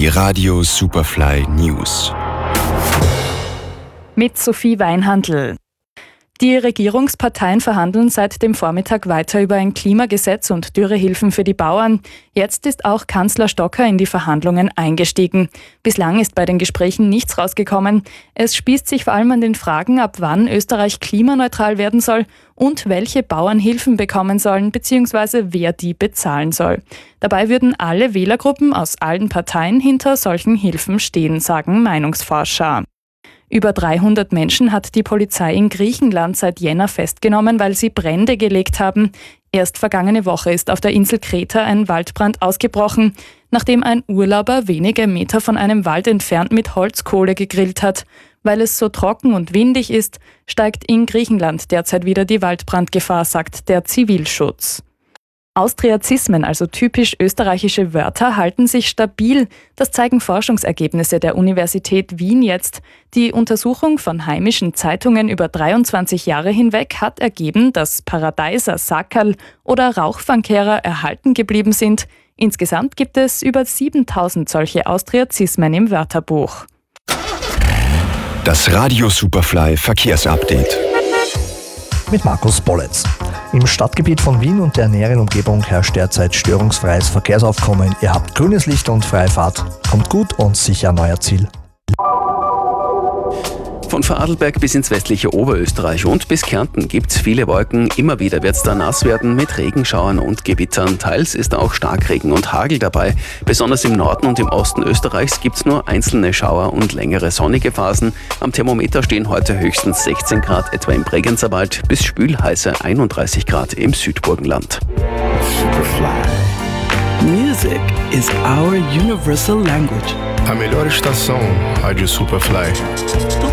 Die Radio Superfly News. Mit Sophie Weinhandl. Die Regierungsparteien verhandeln seit dem Vormittag weiter über ein Klimagesetz und Dürrehilfen für die Bauern. Jetzt ist auch Kanzler Stocker in die Verhandlungen eingestiegen. Bislang ist bei den Gesprächen nichts rausgekommen. Es spießt sich vor allem an den Fragen, ab wann Österreich klimaneutral werden soll und welche Bauern Hilfen bekommen sollen bzw. wer die bezahlen soll. Dabei würden alle Wählergruppen aus allen Parteien hinter solchen Hilfen stehen, sagen Meinungsforscher. Über 300 Menschen hat die Polizei in Griechenland seit Jänner festgenommen, weil sie Brände gelegt haben. Erst vergangene Woche ist auf der Insel Kreta ein Waldbrand ausgebrochen, nachdem ein Urlauber wenige Meter von einem Wald entfernt mit Holzkohle gegrillt hat. Weil es so trocken und windig ist, steigt in Griechenland derzeit wieder die Waldbrandgefahr, sagt der Zivilschutz. Austriazismen, also typisch österreichische Wörter, halten sich stabil. Das zeigen Forschungsergebnisse der Universität Wien jetzt. Die Untersuchung von heimischen Zeitungen über 23 Jahre hinweg hat ergeben, dass Paradeiser, Sackerl oder Rauchfangkehrer erhalten geblieben sind. Insgesamt gibt es über 7000 solche Austriazismen im Wörterbuch. Das Radio Superfly Verkehrsupdate. Mit Markus Bolletz. Im Stadtgebiet von Wien und der näheren Umgebung herrscht derzeit störungsfreies Verkehrsaufkommen. Ihr habt grünes Licht und freie Fahrt. Kommt gut und sicher an euer Ziel. Von Vorarlberg bis ins westliche Oberösterreich und bis Kärnten gibt's viele Wolken. Immer wieder wird's da nass werden mit Regenschauern und Gewittern. Teils ist auch Starkregen und Hagel dabei. Besonders im Norden und im Osten Österreichs gibt's nur einzelne Schauer und längere sonnige Phasen. Am Thermometer stehen heute höchstens 16 Grad etwa im Bregenzerwald bis spülheiße 31 Grad im Südburgenland. Superfly. Music is our universal language. A melhor estação, Rádio Superfly.